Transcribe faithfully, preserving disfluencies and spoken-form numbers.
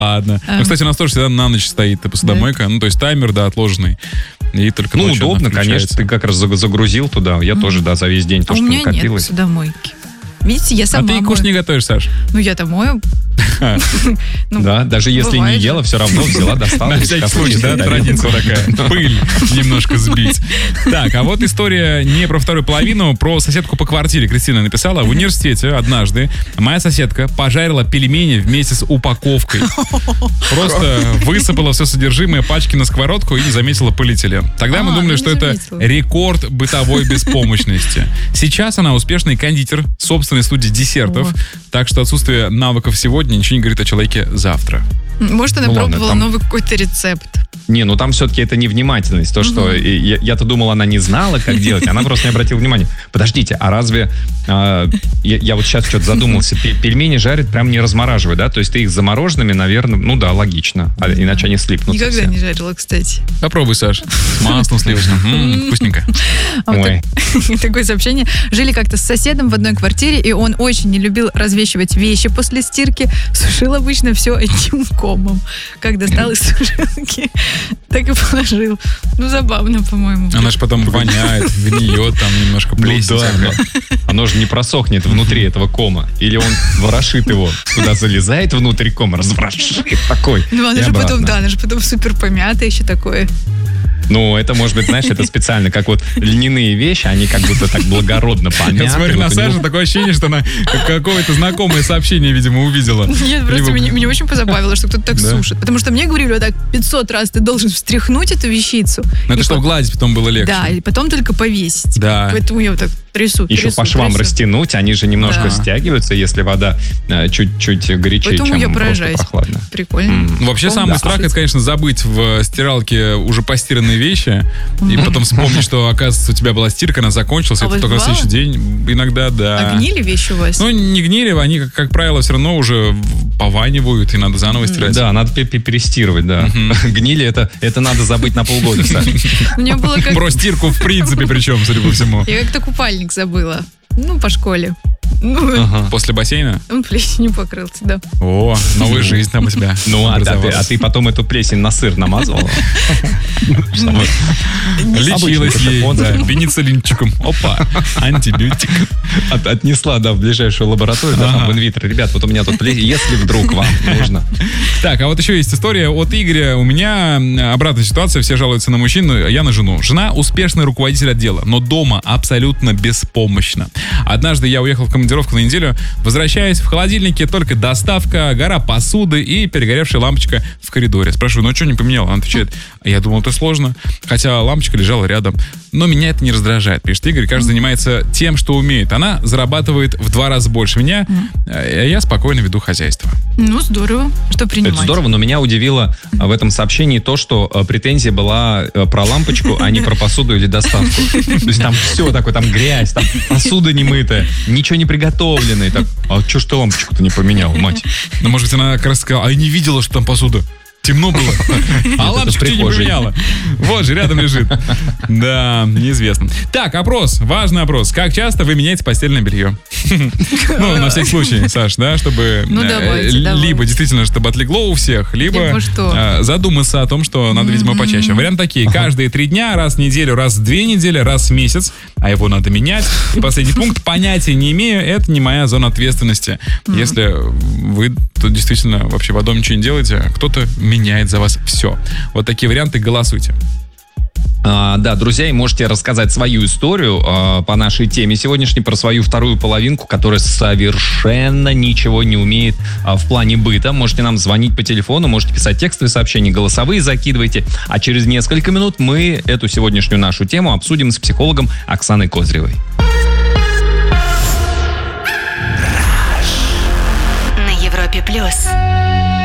Ладно. А. Ну, кстати, у нас тоже всегда на ночь стоит посудомойка. Да. Ну, то есть таймер, да, отложенный. И только ну, удобно, конечно. Ты как раз загрузил туда. Я mm. тоже, да, за весь день то, а что накопилось. У меня накопилось. нет посудомойки. Видите, я сама А ты и кушать не готовишь, Саш? Ну, я-то мою. Да, даже если не ела, все равно взяла, достала. На всякий случай, да, традиция такая. Пыль немножко сбить. Так, а вот история не про вторую половину, про соседку по квартире. Кристина написала: в университете однажды моя соседка пожарила пельмени вместе с упаковкой. Просто высыпала все содержимое пачки на сковородку и не заметила полиэтилен. Тогда мы думали, что это рекорд бытовой беспомощности. Сейчас она успешный кондитер собственной студии десертов, так что отсутствие навыков сегодня ничего не говорит о человеке завтра. Может, она ну, пробовала ладно, там... новый какой-то рецепт. Не, ну там все-таки это невнимательность. То, что uh-huh. я, я-то думал, она не знала, как делать, она просто не обратила внимания. Подождите, а разве... А, я, я вот сейчас что-то задумался. Пельмени жарят, прям не размораживают, да? То есть ты их замороженными, наверное, ну да, логично. А, иначе они слипнут. Никогда все. не жарила, кстати. Попробуй, Саш. С маслом сливочным. Вкусненько. Такое сообщение. Жили как-то с соседом в одной квартире, и он очень не любил развешивать вещи после стирки. Сушил обычно все одним комом. Как достал из сушилки, так и положил. Ну, забавно, по-моему. Она же потом воняет, гниет, там немножко плесень. Ну, да, оно же не просохнет внутри этого кома. Или он ворошит его, туда залезает внутрь кома, разворошит такой. Ну, она же потом, да, она же потом супер помятая еще такое. Ну, это, может быть, знаешь, это специально, как вот льняные вещи, они как будто так благородно помяты. Я смотрю вот на Сашу, него... такое ощущение, что она какое-то знакомое сообщение, видимо, увидела. Нет, просто Либо... меня, меня очень позабавило, что кто-то так да? сушит. Потому что мне говорили, вот так пятьсот раз ты должен встряхнуть эту вещицу. Но это чтобы по... гладить потом было легче. Да, и потом только повесить. Да. Поэтому я вот так трясу, Еще трясу, по швам трясу. растянуть, они же немножко да. стягиваются, если вода э, чуть-чуть горячее, Поэтому чем я просто прохладно. Прикольно. Mm. Вообще Помню, самый да. страх, это, конечно, забыть в стиралке уже постиранные вещи, и потом вспомнить, что, оказывается, у тебя была стирка, она закончилась, а это только на следующий день. Иногда, да. А гнили вещи у вас? Ну, не гнили, они, как, как правило, все равно уже пованивают, и надо заново стирать. Да, надо перестирывать, да. Гнили, это, это надо забыть на полгода, Саша. Про стирку, в принципе, причем, судя по всему. Я как-то купальник забыла. Ну, по школе. Ну, ага. После бассейна? Он плесенью покрылся, да. О, новая жизнь там у тебя. Ну, а ты, а ты потом эту плесень на сыр намазывала? Лечилась ей, да, пенициллинчиком. Опа, антибиотик. Отнесла, да, в ближайшую лабораторию, да, там в инвитро. Ребят, вот у меня тут плесень, если вдруг вам нужно. Так, а вот еще есть история от Игоря. У меня обратная ситуация, все жалуются на мужчину, я на жену. Жена успешный руководитель отдела, но дома абсолютно беспомощна. Однажды я уехал в командировку на неделю, возвращаясь, в холодильнике только доставка, гора посуды и перегоревшая лампочка в коридоре. Спрашиваю, ну что не поменял? Она отвечает, я думал, это сложно, хотя лампочка лежала рядом. Но меня это не раздражает, пишет Игорь. Каждый занимается тем, что умеет. Она зарабатывает в два раза больше меня, а я спокойно веду хозяйство. Ну, здорово, что принимать. Это здорово, но меня удивило в этом сообщении то, что претензия была про лампочку, а не про посуду или доставку. То есть там все такое, там грязь, там посуда немытая, ничего не приготовленное. Так, а что ж ты лампочку-то не поменял, мать? Ну, может быть, она как раз сказала, а я не видела, что там посуда. Темно было. А лампочку не поменяла. Вот же, рядом лежит. Да, неизвестно. Так, опрос. Важный опрос. Как часто вы меняете постельное белье? Ну, на всякий случай, Саш, да, чтобы... Ну, давайте, Либо давайте. действительно, чтобы отлегло у всех, либо задуматься о том, что надо, видимо, почаще. Варианты такие. Каждые три дня, раз в неделю, раз в две недели, раз в месяц. А его надо менять. И последний пункт. Понятия не имею. Это не моя зона ответственности. Если вы тут действительно вообще в одном ничего не делаете, кто-то меняет за вас все. Вот такие варианты, голосуйте. А, да, друзья, и можете рассказать свою историю а, по нашей теме сегодняшней, про свою вторую половинку, которая совершенно ничего не умеет а, в плане быта. Можете нам звонить по телефону, можете писать текстовые сообщения, голосовые закидывайте. А через несколько минут мы эту сегодняшнюю нашу тему обсудим с психологом Оксаной Козыревой. На Европе Плюс.